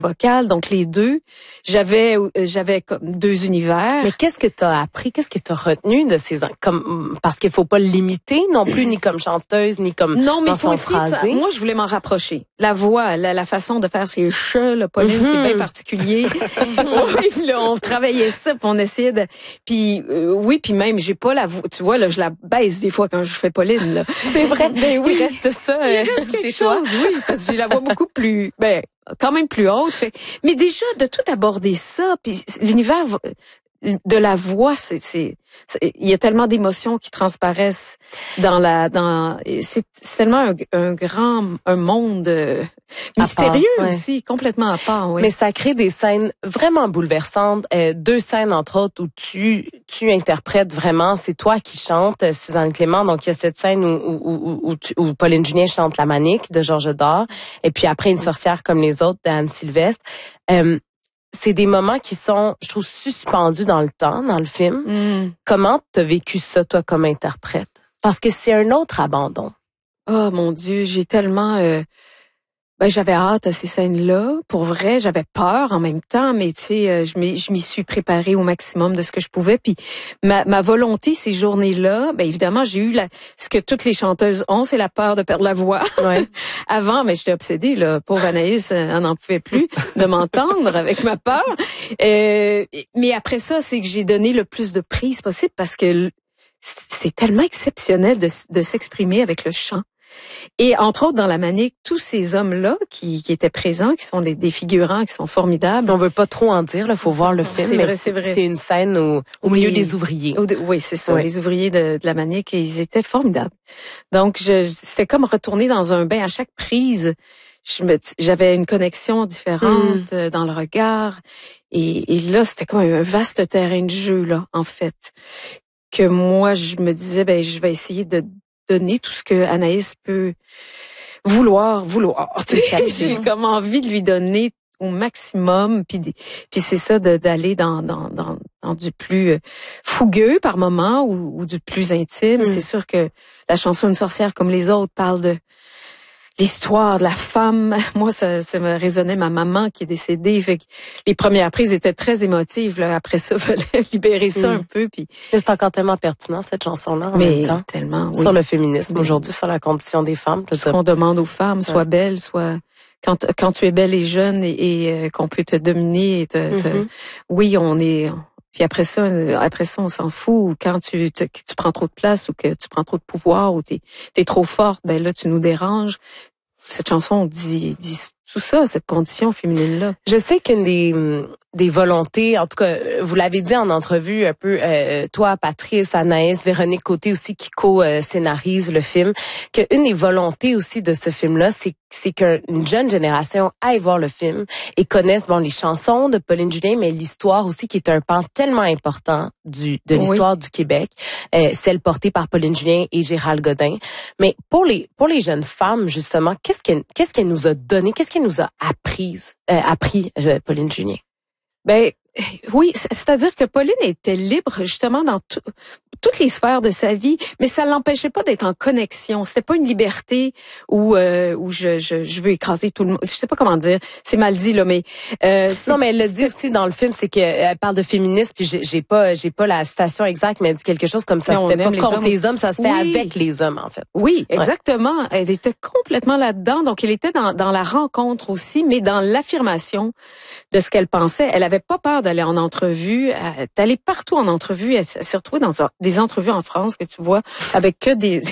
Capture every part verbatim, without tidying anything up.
vocale. Donc les deux, j'avais j'avais comme deux univers. Mais qu'est-ce que tu as appris, qu'est-ce que tu as retenu de ces comme parce qu'il faut pas le limiter non plus ni comme chanteuse ni comme non, mais dans il faut son aussi phrasé. Moi je voulais m'en rapprocher. La voix, la, la façon de faire ses cheveux, là, Pauline, mm-hmm. c'est bien particulier. Oui, là, on travaillait ça, puis on essayait de puis euh, oui, puis même j'ai pas la voix, tu vois là, je la baisse des fois quand je fais Pauline là. C'est vrai. Ben oui, il reste ça il reste chez quelque toi. Chose, oui, parce que j'ai la voix beaucoup plus ben quand même plus haute. Fait. Mais déjà, de tout aborder ça, puis l'univers de la voix, c'est, c'est, c'est il y a tellement d'émotions qui transparaissent dans la, dans, c'est, c'est tellement un, un grand, un monde euh, mystérieux part, ouais. aussi, complètement à part. Oui. Mais ça crée des scènes vraiment bouleversantes. Euh, deux scènes entre autres où tu, tu interprètes vraiment, c'est toi qui chantes, Suzanne Clément. Donc il y a cette scène où, où, où, où, tu, où Pauline Julien chante La Manique de Georges Dard, et puis après Une sorcière comme les autres d'Anne Sylvestre. Euh, c'est des moments qui sont, je trouve, suspendus dans le temps, dans le film. Mm. Comment t'as vécu ça, toi, comme interprète? Parce que c'est un autre abandon. Oh mon Dieu, j'ai tellement... Euh, ben, j'avais hâte à ces scènes-là. Pour vrai, j'avais peur en même temps, mais tu sais, je m'y, je m'y suis préparée au maximum de ce que je pouvais. Puis ma, ma volonté ces journées-là, ben évidemment, j'ai eu la, ce que toutes les chanteuses ont, c'est la peur de perdre la voix. Ouais. Avant, mais j'étais obsédée, là. Pauvre Anaïs, elle n'en pouvait plus de m'entendre avec ma peur. Euh, mais après ça, c'est que j'ai donné le plus de prise possible parce que c'est tellement exceptionnel de, de s'exprimer avec le chant. Et entre autres, dans La Manique, tous ces hommes-là qui, qui étaient présents, qui sont des, des figurants, qui sont formidables. On veut pas trop en dire, là, faut voir le film. C'est mais vrai, c'est vrai. C'est une scène au, au oui. milieu des ouvriers. Oui, c'est ça, oui. Les ouvriers de, de La Manique, et ils étaient formidables. Donc, je, c'était comme retourner dans un bain à chaque prise. Je me, j'avais une connexion différente mm. dans le regard. Et, et là, c'était comme un vaste terrain de jeu, là, en fait. Que moi, je me disais, ben, je vais essayer de donner tout ce que Anaïs peut vouloir, vouloir. J'ai comme envie de lui donner au maximum, puis puis c'est ça de, d'aller dans, dans dans dans du plus fougueux par moment ou, ou du plus intime. Mm. C'est sûr que la chanson Une sorcière comme les autres parle de l'histoire de la femme. Moi, ça, ça me résonnait, ma maman qui est décédée. Fait que les premières prises étaient très émotives. Là. Après ça, il fallait libérer ça mmh. un peu. Puis c'est encore tellement pertinent, cette chanson-là, en mais même temps. Tellement, oui. Sur le féminisme, oui. aujourd'hui, sur la condition des femmes. Ce qu'on demande aux femmes, sois ouais. belle, soit... Quand, quand tu es belle et jeune et, et euh, qu'on peut te dominer, et te, mm-hmm. te... oui, on est... Puis après ça, après ça, on s'en fout. Quand tu, tu, tu prends trop de place ou que tu prends trop de pouvoir ou t'es, t'es trop forte, ben là, tu nous déranges. Cette chanson dit, dit tout ça, cette condition féminine-là. Je sais qu'une des, des volontés, en tout cas, vous l'avez dit en entrevue un peu, euh, toi, Patrice, Anaïs, Véronique Côté aussi, qui co-scénarise le film, qu'une des volontés aussi de ce film-là, c'est, c'est qu'une jeune génération aille voir le film et connaisse, bon, les chansons de Pauline Julien, mais l'histoire aussi, qui est un pan tellement important du, de l'histoire oui. du Québec, euh, celle portée par Pauline Julien et Gérald Godin. Mais pour les, pour les jeunes femmes, justement, qu'est-ce qu'elle, qu'est-ce qu'elle nous a donné? Qu'est-ce qu'elle nous a appris, euh, appris, euh, Pauline Julien? Ben, oui, c'est-à-dire que Pauline était libre justement dans tout, toutes les sphères de sa vie, mais ça l'empêchait pas d'être en connexion. C'était pas une liberté où euh, où je, je je veux écraser tout le monde. Je sais pas comment dire, c'est mal dit là, mais euh, non, mais elle le dit aussi dans le film, c'est qu'elle parle de féminisme, puis j'ai, j'ai pas j'ai pas la citation exacte, mais elle dit quelque chose comme ça. Ça se fait pas contre les hommes, ça se fait oui. avec les hommes en fait. Oui, exactement. Ouais. Elle était complètement là-dedans, donc elle était dans dans la rencontre aussi, mais dans l'affirmation de ce qu'elle pensait. Elle avait pas peur d'aller en entrevue, d'aller partout en entrevue. Elle s'est retrouvée dans des entrevues en France que tu vois avec que des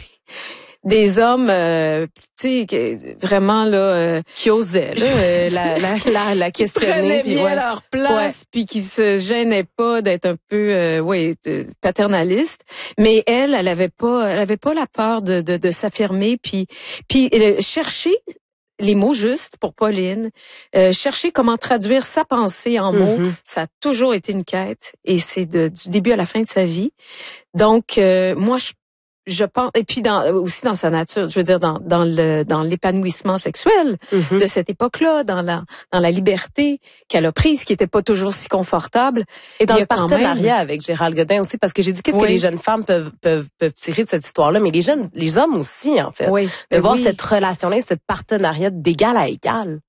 des hommes, euh, tu sais, vraiment là, euh, qui osaient là, euh, la, la, la, la questionner, qui prenaient puis bien ouais. leur place, ouais. puis qui se gênaient pas d'être un peu, euh, ouais, paternaliste. Mais elle, elle avait pas, elle avait pas la peur de de, de s'affirmer, puis puis chercher les mots justes pour Pauline, euh, chercher comment traduire sa pensée en mots, mm-hmm. ça a toujours été une quête et c'est de, du début à la fin de sa vie. Donc euh, moi je je pense et puis dans aussi dans sa nature, je veux dire dans dans le dans l'épanouissement sexuel mm-hmm. de cette époque-là, dans la dans la liberté qu'elle a prise qui était pas toujours si confortable et dans le partenariat même... avec Gérald Godin aussi parce que j'ai dit qu'est-ce oui. que les jeunes femmes peuvent peuvent peuvent tirer de cette histoire-là, mais les jeunes les hommes aussi en fait. Oui. De voir oui. cette relation-là, ce partenariat d'égal à égal.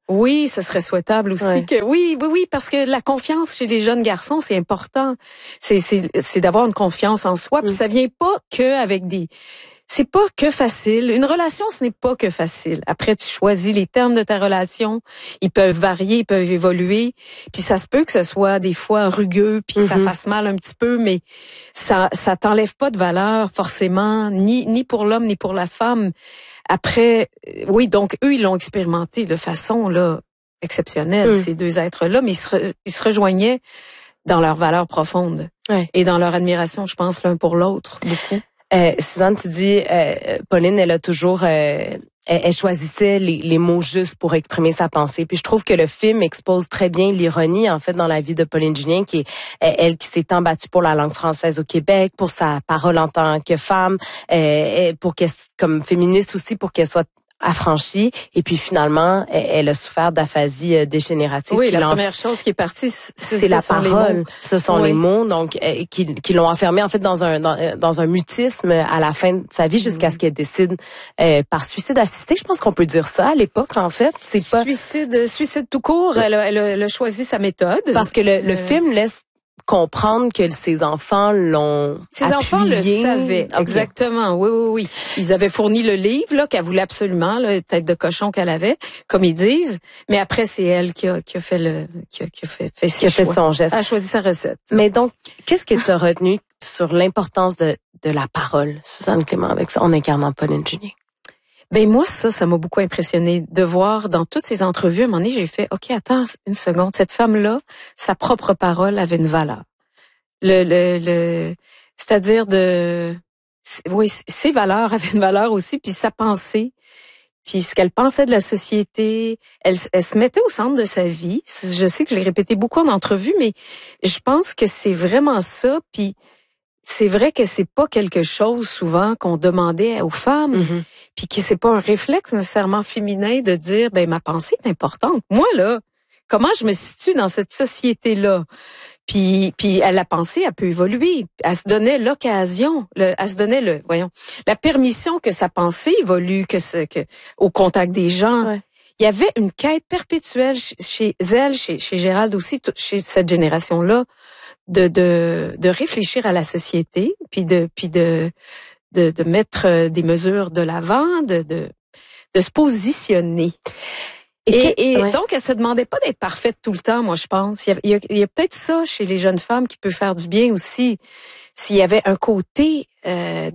Oui, ce serait souhaitable aussi ouais. que oui, oui, oui, parce que la confiance chez les jeunes garçons, c'est important. C'est c'est c'est d'avoir une confiance en soi, puis Mm. ça vient pas que avec des c'est pas que facile. Une relation, ce n'est pas que facile. Après, tu choisis les termes de ta relation. Ils peuvent varier, ils peuvent évoluer. Puis ça se peut que ce soit des fois rugueux, puis que ça Mm-hmm. fasse mal un petit peu, mais ça ça t'enlève pas de valeur forcément, ni ni pour l'homme ni pour la femme. Après, euh, oui, donc eux, ils l'ont expérimenté de façon là exceptionnelle, Mm. ces deux êtres-là, mais ils se, re- ils se rejoignaient dans leurs valeurs profondes Ouais. et dans leur admiration, je pense, l'un pour l'autre, beaucoup. Euh, Suzanne, tu dis, euh, Pauline, elle a toujours, euh, elle, elle choisissait les, les mots justes pour exprimer sa pensée. Puis je trouve que le film expose très bien l'ironie, en fait, dans la vie de Pauline Julien, qui est elle qui s'est tant battue pour la langue française au Québec, pour sa parole en tant que femme, euh, pour qu'elle, comme féministe aussi, pour qu'elle soit affranchie. Et puis finalement, elle, elle a souffert d'aphasie euh, dégénérative. Oui, la l'en- première chose qui est partie, c'est, c'est la parole, ce sont oui. les mots, donc euh, qui, qui l'ont enfermée en fait dans un dans, dans un mutisme à la fin de sa vie jusqu'à Mm. ce qu'elle décide euh, par suicide assisté. Je pense qu'on peut dire ça à l'époque en fait. C'est pas Suicide, suicide tout court. Elle a, elle a, elle a choisi sa méthode. parce que le, le Euh, film laisse comprendre que ses enfants l'ont Ses appuyé. enfants le savaient, Okay. exactement. Oui, oui, oui. Ils avaient fourni le livre là qu'elle voulait absolument, la tête de cochon qu'elle avait, comme ils disent. Mais après, c'est elle qui a, qui a fait le, qui a, qui a fait, fait ses Qui a fait choix. son geste. Elle a choisi sa recette. Mais donc, qu'est-ce que tu as retenu sur l'importance de, de la parole, Suzanne Clément, avec ça, en incarnant Pauline Julien? Ben moi, ça, ça m'a beaucoup impressionné de voir dans toutes ces entrevues. À un moment donné, j'ai fait, OK, attends une seconde. Cette femme-là, sa propre parole avait une valeur. Le, le, le, c'est-à-dire de, oui, ses valeurs avaient une valeur aussi, puis sa pensée, puis ce qu'elle pensait de la société, elle, elle se mettait au centre de sa vie. Je sais que je l'ai répété beaucoup en entrevue, mais je pense que c'est vraiment ça. Puis c'est vrai que c'est pas quelque chose souvent qu'on demandait aux femmes, Mm-hmm. puis que c'est pas un réflexe nécessairement féminin de dire, ben ma pensée est importante. Moi là, comment je me situe dans cette société-là? Puis, puis elle, la pensée, elle peut évoluer. Elle se donnait l'occasion, le, elle se donnait le, voyons, la permission que sa pensée évolue, que ce, que au contact des gens. Ouais. Il y avait une quête perpétuelle chez elle, chez, chez Gérald aussi, chez cette génération-là, de, de, de réfléchir à la société, puis de, puis de, de, de mettre des mesures de l'avant, de, de, de se positionner. Et, et, et ouais. donc, elle se demandait pas d'être parfaite tout le temps, moi, je pense. Il y a, il y a, il y a peut-être ça chez les jeunes femmes qui peut faire du bien aussi. S'il y avait un côté euh,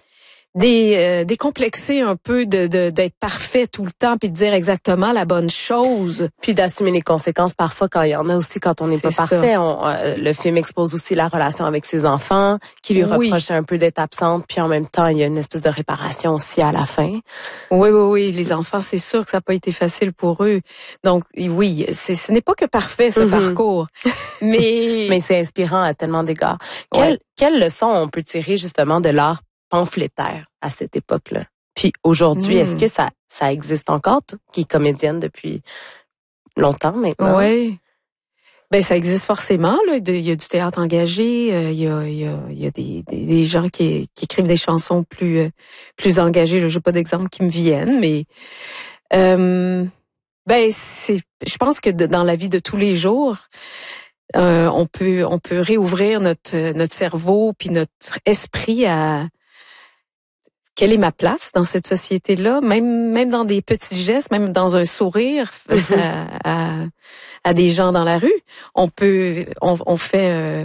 des euh, décomplexé un peu de, de d'être parfait tout le temps puis de dire exactement la bonne chose, puis d'assumer les conséquences parfois quand il y en a aussi quand on n'est pas C'est ça. parfait. On, euh, le film expose aussi la relation avec ses enfants qui lui Oui. reprochaient un peu d'être absente, puis en même temps il y a une espèce de réparation aussi à la fin. Oui, oui, oui. Les enfants, c'est sûr que ça n'a pas été facile pour eux. Donc, oui, c'est, ce n'est pas que parfait, ce Mm-hmm. parcours. Mais, Mais c'est inspirant à tellement d'égards. Quelle, Ouais. quelle leçon on peut tirer justement de l'art pamphlétaire à cette époque-là? Puis aujourd'hui, Mm. est-ce que ça, ça existe encore, toi, qui est comédienne depuis longtemps maintenant? oui. Ben, ça existe forcément, là. Il y a du théâtre engagé, euh, il y a, il y a, il y a des, des, des gens qui, qui écrivent des chansons plus, euh, plus engagées. Je n'ai pas d'exemple qui me viennent, mais, euh, ben, c'est, je pense que de, dans la vie de tous les jours, euh, on peut, on peut réouvrir notre, notre cerveau puis notre esprit à, quelle est ma place dans cette société-là, même même dans des petits gestes, même dans un sourire Mm-hmm. à, à, à des gens dans la rue, on peut, on, on fait, euh,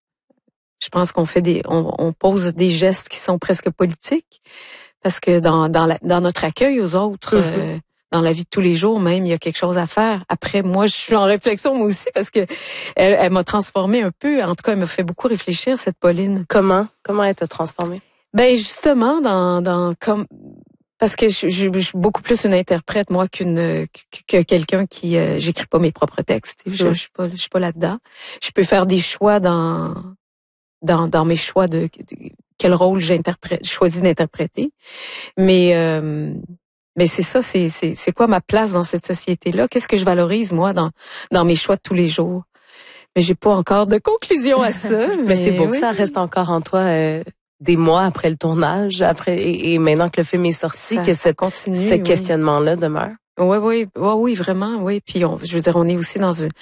je pense qu'on fait des, on, on pose des gestes qui sont presque politiques, parce que dans dans, la, dans notre accueil aux autres, Mm-hmm. euh, dans la vie de tous les jours même, il y a quelque chose à faire. Après, moi, je suis en réflexion moi aussi parce que elle, elle m'a transformée un peu. En tout cas, elle m'a fait beaucoup réfléchir, cette Pauline. Comment? Comment elle t'a transformée? Ben justement dans dans comme parce que je, je, je suis beaucoup plus une interprète moi qu'une que, que quelqu'un qui euh, j'écris pas mes propres textes. Je, Mm. je suis pas je suis pas là-dedans. Je peux faire des choix dans dans dans mes choix de, de quel rôle j'interprète choisis d'interpréter. Mais euh, mais c'est ça, c'est c'est c'est quoi ma place dans cette société-là? Qu'est-ce que je valorise moi dans dans mes choix de tous les jours? Mais j'ai pas encore de conclusion à ça. mais Mais c'est beau oui. que ça reste encore en toi euh, des mois après le tournage, après et, et maintenant que le film est sorti, Ça- que ça cette, continue, ce oui. questionnement-là demeure. Oui, oui, oui, oui, vraiment, oui. Puis on, je veux dire, on est aussi dans un